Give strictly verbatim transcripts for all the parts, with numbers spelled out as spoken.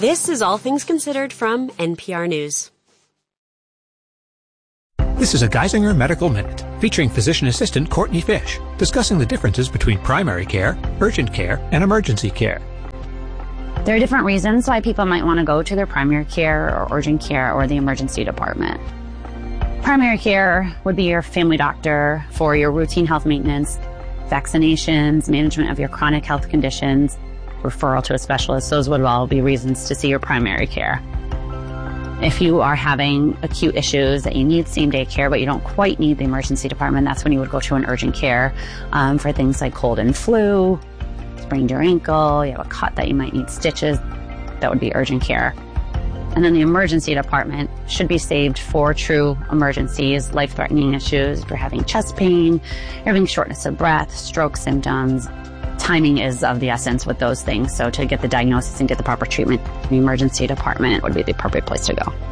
This is All Things Considered from N P R News. This is a Geisinger Medical Minute, featuring physician assistant Courtney Fish, discussing the differences between primary care, urgent care, and emergency care. There are different reasons why people might want to go to their primary care or urgent care or the emergency department. Primary care would be your family doctor for your routine health maintenance, vaccinations, management of your chronic health conditions, referral to a specialist. Those would all be reasons to see your primary care. If you are having acute issues that you need same-day care, but you don't quite need the emergency department, that's when you would go to an urgent care um, for things like cold and flu, sprained your ankle, you have a cut that you might need stitches. That would be urgent care. And then the emergency department should be saved for true emergencies, life-threatening issues. If you're having chest pain, you're having shortness of breath, stroke symptoms. Timing is of the essence with those things. So to get the diagnosis and get the proper treatment, the emergency department would be the appropriate place to go.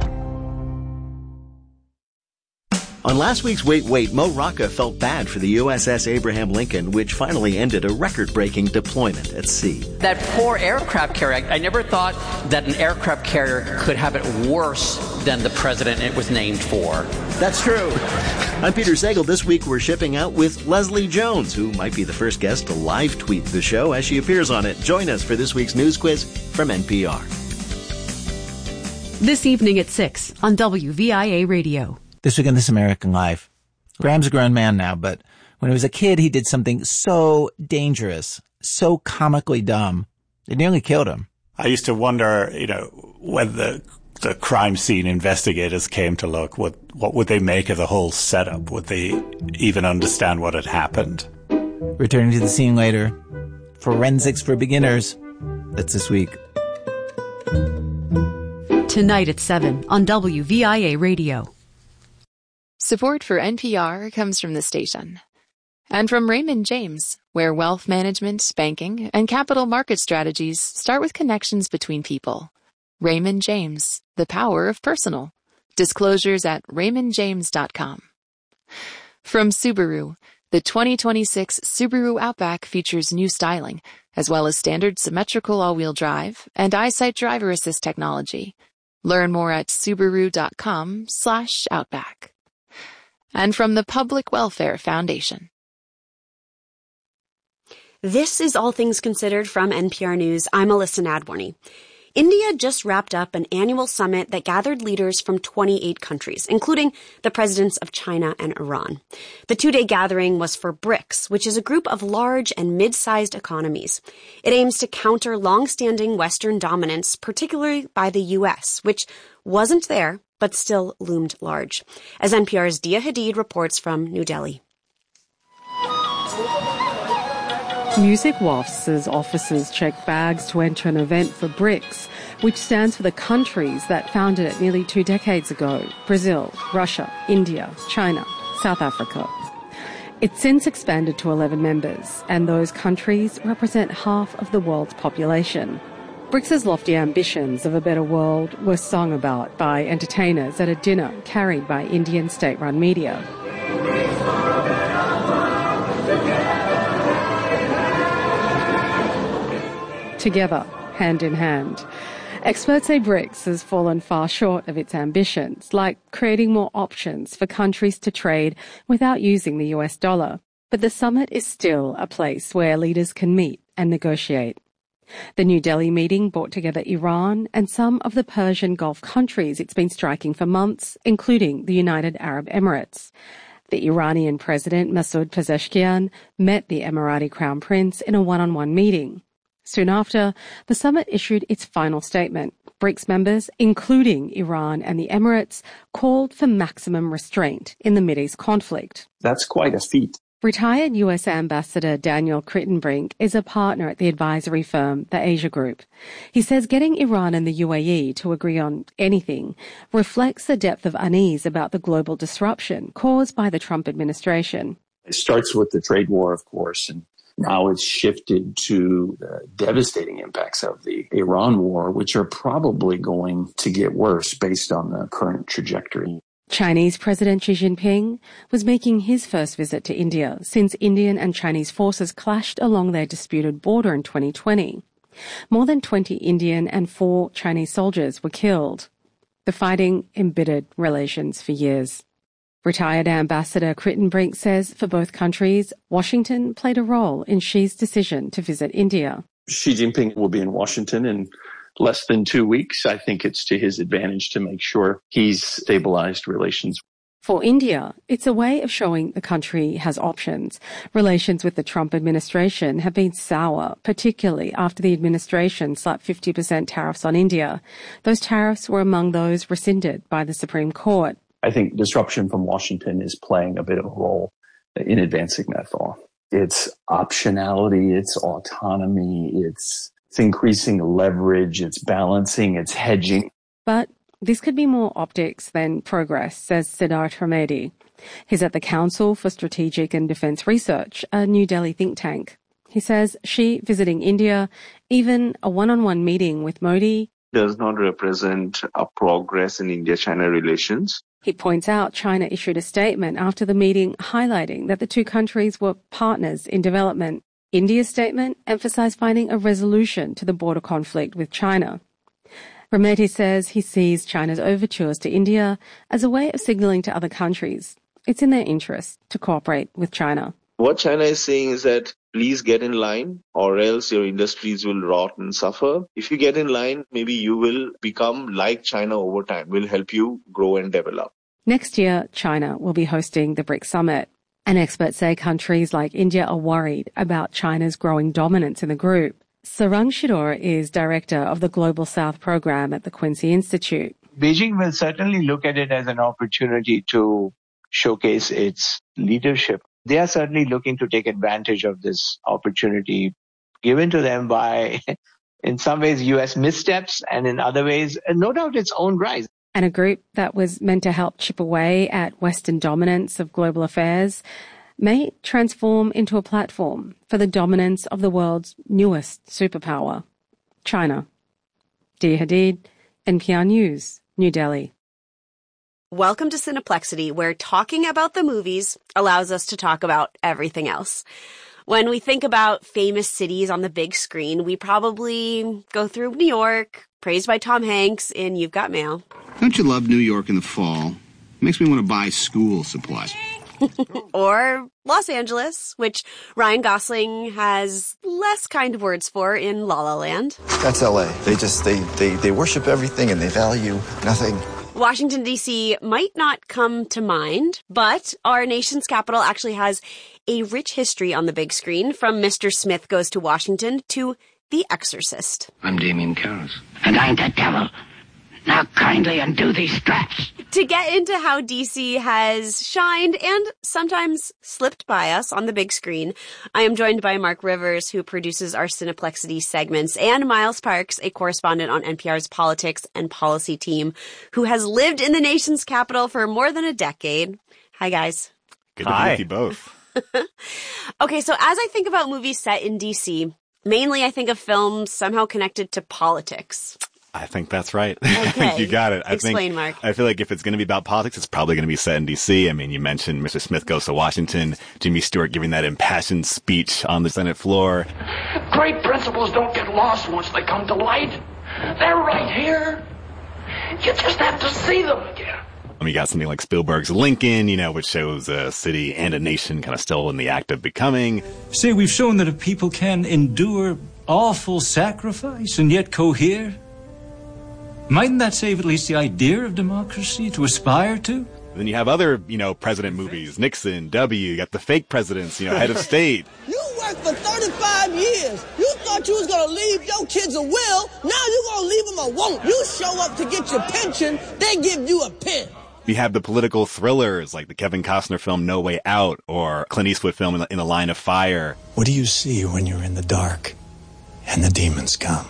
On last week's Wait, Wait, Mo Rocca felt bad for the U S S Abraham Lincoln, which finally ended a record-breaking deployment at sea. That poor aircraft carrier, I never thought that an aircraft carrier could have it worse than the president it was named for. That's true. I'm Peter Sagal. This week we're shipping out with Leslie Jones, who might be the first guest to live tweet the show as she appears on it. Join us for this week's news quiz from N P R. This evening at six on W V I A Radio. This week on This American Life. Graham's a grown man now, but when he was a kid, he did something so dangerous, so comically dumb, it nearly killed him. I used to wonder, you know, when the the crime scene investigators came to look, what what would they make of the whole setup? Would they even understand what had happened? Returning to the scene later. Forensics for Beginners. That's this week. Tonight at seven on W V I A Radio. Support for N P R comes from the station. And from Raymond James, where wealth management, banking, and capital market strategies start with connections between people. Raymond James, the power of personal. Disclosures at raymond james dot com. From Subaru, the twenty twenty-six Subaru Outback features new styling, as well as standard symmetrical all-wheel drive and EyeSight driver assist technology. Learn more at subaru.com slash outback. And from the Public Welfare Foundation. This is All Things Considered from N P R News. I'm Alyssa Nadworny. India just wrapped up an annual summit that gathered leaders from twenty-eight countries, including the presidents of China and Iran. The two-day gathering was for BRICS, which is a group of large and mid-sized economies. It aims to counter long-standing Western dominance, particularly by the U S, which wasn't there, but still loomed large. As N P R's Dia Hadid reports from New Delhi. Music wafts as officers check bags to enter an event for BRICS, which stands for the countries that founded it nearly two decades ago: Brazil, Russia, India, China, South Africa. It's since expanded to eleven members, and those countries represent half of the world's population. BRICS's lofty ambitions of a better world were sung about by entertainers at a dinner carried by Indian state-run media. Together, hand in hand. Experts say BRICS has fallen far short of its ambitions, like creating more options for countries to trade without using the U S dollar. But the summit is still a place where leaders can meet and negotiate. The New Delhi meeting brought together Iran and some of the Persian Gulf countries it's been striking for months, including the United Arab Emirates. The Iranian President Masoud Pezeshkian met the Emirati Crown Prince in a one-on-one meeting. Soon after, the summit issued its final statement. BRICS members, including Iran and the Emirates, called for maximum restraint in the Mideast conflict. That's quite a feat. Retired U S Ambassador Daniel Crittenbrink is a partner at the advisory firm, the Asia Group. He says getting Iran and the U A E to agree on anything reflects the depth of unease about the global disruption caused by the Trump administration. It starts with the trade war, of course, and now it's shifted to the devastating impacts of the Iran war, which are probably going to get worse based on the current trajectory. Chinese President Xi Jinping was making his first visit to India since Indian and Chinese forces clashed along their disputed border in twenty twenty. More than twenty Indian and four Chinese soldiers were killed. The fighting embittered relations for years. Retired Ambassador Crittenbrink says for both countries, Washington played a role in Xi's decision to visit India. Xi Jinping will be in Washington in less than two weeks. I think it's to his advantage to make sure he's stabilized relations. For India, it's a way of showing the country has options. Relations with the Trump administration have been sour, particularly after the administration slapped fifty percent tariffs on India. Those tariffs were among those rescinded by the Supreme Court. I think disruption from Washington is playing a bit of a role in advancing that thaw. It's optionality, it's autonomy, it's, it's increasing leverage, it's balancing, it's hedging. But this could be more optics than progress, says Siddharth Ramedi. He's at the Council for Strategic and Defence Research, a New Delhi think tank. He says Xi visiting India, even a one-on-one meeting with Modi, does not represent a progress in India-China relations. He points out China issued a statement after the meeting highlighting that the two countries were partners in development. India's statement emphasized finding a resolution to the border conflict with China. Rameti says he sees China's overtures to India as a way of signaling to other countries it's in their interest to cooperate with China. What China is saying is that please get in line or else your industries will rot and suffer. If you get in line, maybe you will become like China over time. We'll help you grow and develop. Next year, China will be hosting the BRICS Summit. And experts say countries like India are worried about China's growing dominance in the group. Sarang Shidor is director of the Global South program at the Quincy Institute. Beijing will certainly look at it as an opportunity to showcase its leadership. They are certainly looking to take advantage of this opportunity given to them by, in some ways, U S missteps, and in other ways, no doubt, its own rise. And a group that was meant to help chip away at Western dominance of global affairs may transform into a platform for the dominance of the world's newest superpower, China. Dia Hadid, N P R News, New Delhi. Welcome to Cineplexity, where talking about the movies allows us to talk about everything else. When we think about famous cities on the big screen, we probably go through New York, praised by Tom Hanks in You've Got Mail. Don't you love New York in the fall? Makes me want to buy school supplies. Or Los Angeles, which Ryan Gosling has less kind words for in La La Land. That's L A. They just, they, they, they worship everything and they value nothing. Washington, D C might not come to mind, but our nation's capital actually has a rich history on the big screen, from Mister Smith Goes to Washington to The Exorcist. I'm Damien Karras. And I'm the devil. Now kindly undo these straps. To get into how D C has shined and sometimes slipped by us on the big screen, I am joined by Mark Rivers, who produces our Cineplexity segments, and Miles Parks, a correspondent on N P R's politics and policy team, who has lived in the nation's capital for more than a decade. Hi, guys. Good to be with you both. Okay, so as I think about movies set in D C, mainly I think of films somehow connected to politics. I think that's right. Okay. I think you got it. I Explain, think, Mark. I feel like if it's going to be about politics, it's probably going to be set in D C. I mean, you mentioned Mister Smith Goes to Washington, Jimmy Stewart giving that impassioned speech on the Senate floor. Great principles don't get lost once they come to light. They're right here. You just have to see them again. I mean, you got something like Spielberg's Lincoln, you know, which shows a city and a nation kind of still in the act of becoming. Say, we've shown that a people can endure awful sacrifice and yet cohere. Mightn't that save at least the idea of democracy to aspire to? Then you have other, you know, president movies, Nixon, W, you got the fake presidents, you know, head of state. You worked for thirty-five years. You thought you was going to leave your kids a will. Now you're going to leave them a won't. You show up to get your pension, they give you a pen. You have the political thrillers like the Kevin Costner film No Way Out or Clint Eastwood film In the, in the Line of Fire. What do you see when you're in the dark and the demons come?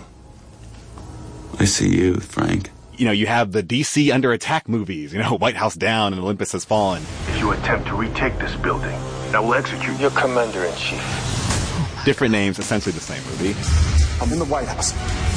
I see you, Frank. You know, you have the D C Under Attack movies, you know, White House Down and Olympus Has Fallen. If you attempt to retake this building, I will execute your commander-in-chief. Different names, essentially the same movie. I'm in the White House.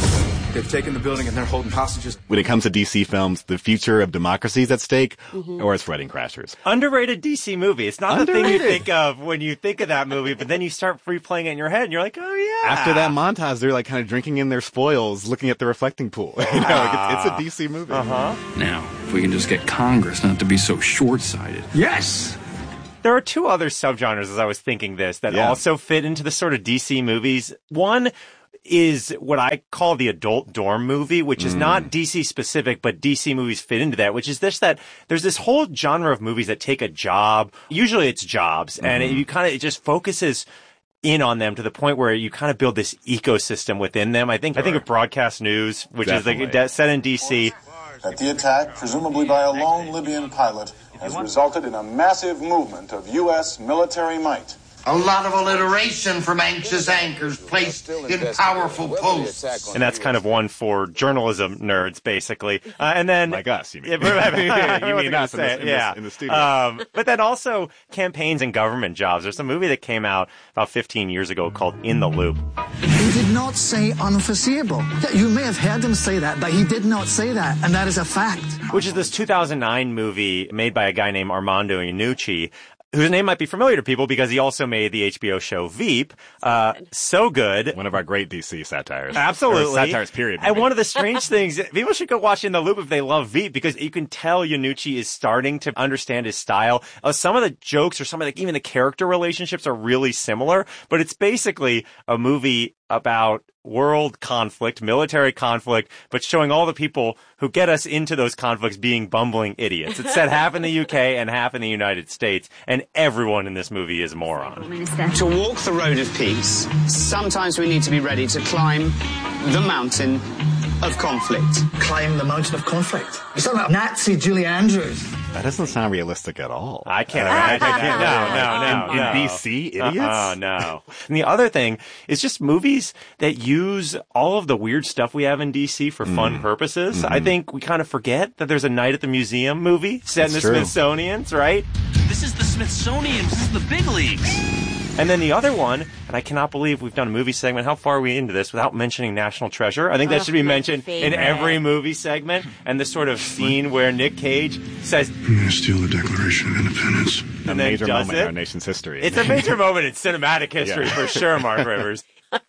They've taken the building and they're holding hostages. When it comes to D C films, the future of democracy is at stake, mm-hmm. or it's Wedding Crashers. Underrated D C movie. It's not Underrated. the thing you think of when you think of that movie, but then you start replaying it in your head and you're like, oh yeah. After that montage, they're like kind of drinking in their spoils, looking at the reflecting pool. you know, like it's, it's a D C movie. Uh-huh. Now, if we can just get Congress not to be so short-sighted. Yes! There are two other subgenres, as I was thinking this, that yeah. also fit into the sort of D C movies. One is what I call the adult dorm movie, which is mm. not D C specific, but D C movies fit into that, which is this, that there's this whole genre of movies that take a job. Usually it's jobs, mm-hmm. and it, you kind of, it just focuses in on them to the point where you kind of build this ecosystem within them. I think, sure. I think of Broadcast News, which Definitely. is like set in D C. That the attack, presumably by a lone Libyan pilot, has resulted in a massive movement of U S military might. A lot of alliteration from anxious anchors placed in powerful posts. And that's kind of one for journalism nerds, basically. Uh, and then... Like us, you mean. Yeah, you mean us in, this, in, yeah. this, in the studio. Um, but then also campaigns and government jobs. There's a movie that came out about fifteen years ago called In the Loop. He did not say unforeseeable. You may have heard him say that, but he did not say that, and that is a fact. Which is this two thousand nine movie made by a guy named Armando Iannucci, whose name might be familiar to people because he also made the H B O show Veep. Uh, so good. One of our great D C satires. Absolutely. Or satires, period. And one of the strange things, people should go watch In the Loop if they love Veep, because you can tell Iannucci is starting to understand his style. Uh, some of the jokes or some of the, even the character relationships are really similar, but it's basically a movie about world conflict, military conflict, but showing all the people who get us into those conflicts being bumbling idiots. It's set half in the U K and half in the United States, and everyone in this movie is a moron. To walk the road of peace, sometimes we need to be ready to climb the mountain of conflict. Climb the mountain of conflict? You sound like Nazi Julie Andrews. That doesn't sound realistic at all. I can't imagine that. No, no, no. In, no. in D C, idiots? Oh, uh, no. And the other thing is just movies that use all of the weird stuff we have in D C for fun mm. purposes. Mm-hmm. I think we kind of forget that there's a Night at the Museum movie set That's in the true. Smithsonian's, right? This is the Smithsonian. This is the big leagues. And then the other one, and I cannot believe we've done a movie segment. How far are we into this without mentioning National Treasure? I think that oh, should be mentioned favorite. in every movie segment. And this sort of scene where Nick Cage says, I'm going to steal the Declaration of Independence. And a major moment it. in our nation's history. It's a major moment in cinematic history yeah. for sure, Mark Rivers.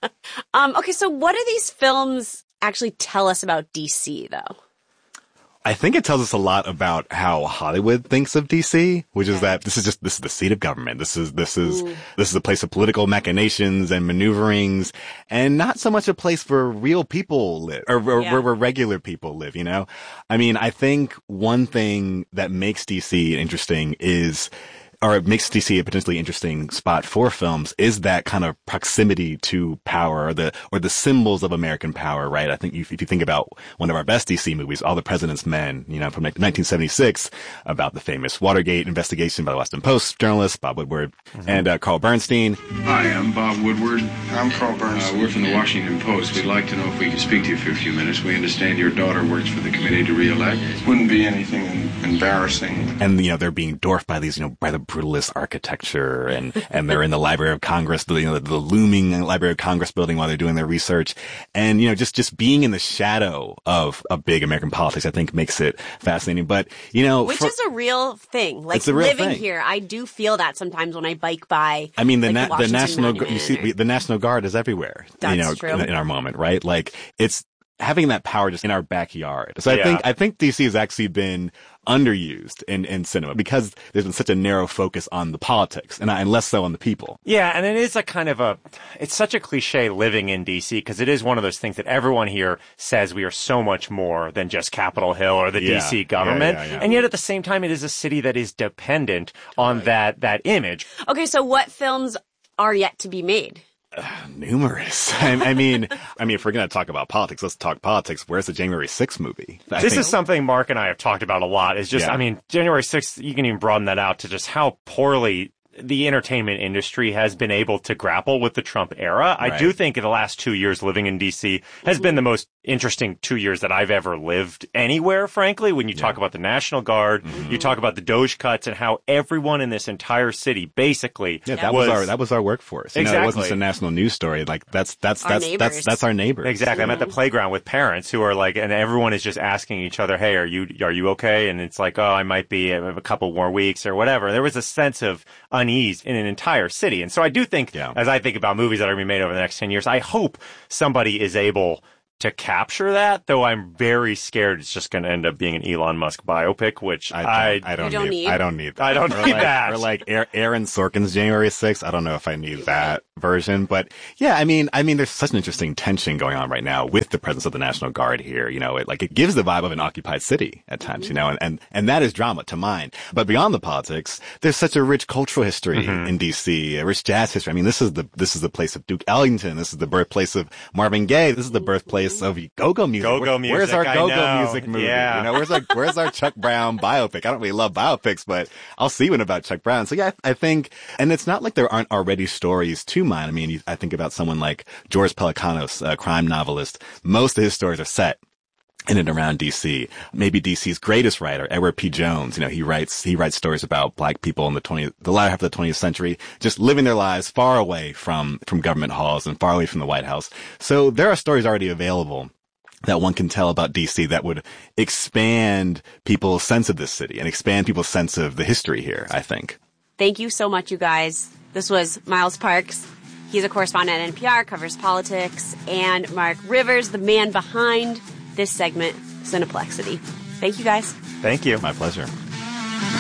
um, okay, so what do these films actually tell us about D C, though? I think it tells us a lot about how Hollywood thinks of D C, which is that this is just, this is the seat of government. This is, this is, Ooh. this is a place of political machinations and maneuverings, and not so much a place where real people live, or, or yeah. where, where regular people live, you know? I mean, I think one thing that makes D C interesting is, or it makes D C a potentially interesting spot for films, is that kind of proximity to power, or the or the symbols of American power, right? I think if you think about one of our best D C movies, All the President's Men, you know, from nineteen seventy-six, about the famous Watergate investigation by the Washington Post journalist Bob Woodward mm-hmm. and uh, Carl Bernstein. Hi, I'm Bob Woodward. I'm Carl Bernstein. Uh, we're from the Washington Post. We'd like to know if we could speak to you for a few minutes. We understand your daughter works for the committee to re-elect. Wouldn't be anything embarrassing. And, you know, they're being dwarfed by these, you know, rather brutalist architecture, and, and they're in the Library of Congress, the, you know, the, the looming Library of Congress building while they're doing their research. And, you know, just, just being in the shadow of, of big American politics, I think makes it fascinating. But, you know, which for, is a real thing. Like, it's a real living thing. here, I do feel that sometimes when I bike by. I mean, the, like, na- the, the National, Monument you see, or... the National Guard is everywhere, That's you know, true. in, in our moment, right? Like, it's having that power just in our backyard. So I yeah. think, I think D C has actually been underused in, in cinema because there's been such a narrow focus on the politics and, and less so on the people. Yeah, and it is a kind of a, it's such a cliche living in D C because it is one of those things that everyone here says we are so much more than just Capitol Hill or the Yeah. D C government. Yeah, yeah, yeah. And yet at the same time, it is a city that is dependent on Right. that, that image. Okay, so what films are yet to be made? Uh, numerous. I, I mean, I mean, if we're going to talk about politics, let's talk politics. Where's the January sixth movie? I this think, is something Mark and I have talked about a lot. Is just, Yeah. I mean, January sixth, you can even broaden that out to just how poorly the entertainment industry has been able to grapple with the Trump era. Right. I do think in the last two years living in D C has been the most interesting two years that I've ever lived anywhere, frankly. When you talk about the National Guard, mm-hmm. you talk about the Doge cuts and how everyone in this entire city basically yeah, that was, was our that was our workforce. You exactly. know, it wasn't a national news story. Like that's that's our that's neighbors. that's that's our neighbors. Exactly. Mm-hmm. I'm at the playground with parents who are like, and everyone is just asking each other, "Hey, are you are you okay?" And it's like, "Oh, I might be. I have a couple more weeks or whatever." There was a sense of unease in an entire city, and so I do think, yeah. as I think about movies that are going to be made over the next ten years, I hope somebody is able to capture that, though I'm very scared it's just going to end up being an Elon Musk biopic, which I don't, I, I don't, don't need, need. I don't need that. I don't or need like, that. Or like Aaron Sorkin's January sixth. I don't know if I need that version, but yeah, I mean, I mean, there's such an interesting tension going on right now with the presence of the National Guard here. You know, it like it gives the vibe of an occupied city at times, mm-hmm. you know, and, and and that is drama to mine. But beyond the politics, there's such a rich cultural history mm-hmm. in D C, a rich jazz history. I mean, this is the this is the place of Duke Ellington. This is the birthplace of Marvin Gaye. This is the birthplace of go-go music. Go-go Where, music. Where's our I go-go know. music movie? Yeah. You know, where's our where's our Chuck Brown biopic? I don't really love biopics, but I'll see one about Chuck Brown. So yeah, I, I think, and it's not like there aren't already stories to mine. I mean, you, I think about someone like George Pelecanos, a crime novelist. Most of his stories are set in and around D C. Maybe D C's greatest writer, Edward P. Jones. You know, he writes, he writes stories about black people in the twentieth, the latter half of the twentieth century, just living their lives far away from, from government halls and far away from the White House. So there are stories already available that one can tell about D C that would expand people's sense of this city and expand people's sense of the history here, I think. Thank you so much, you guys. This was Miles Parks. He's a correspondent at N P R, covers politics, and Mark Rivers, the man behind this segment, Cineplexity. Thank you, guys. Thank you. My pleasure.